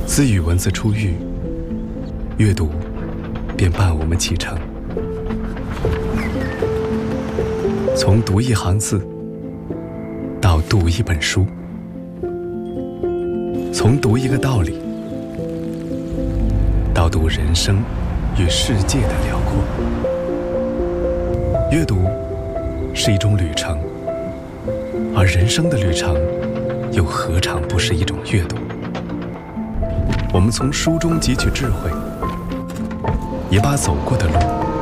自语文字初遇，阅读便伴我们启程。从读一行字到读一本书，从读一个道理到读人生与世界的辽阔。阅读是一种旅程，而人生的旅程又何尝不是一种阅读？我们从书中汲取智慧，也把走过的路